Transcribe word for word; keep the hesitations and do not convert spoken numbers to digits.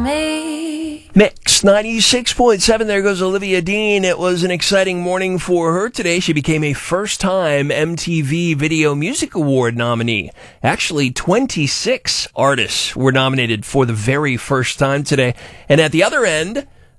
me. Mix ninety-six point seven. There goes Olivia Dean. It was an exciting morning for her today. She became a first-time M T V Video Music Award nominee. Actually, twenty-six artists were nominated for the very first time today. And at the other end,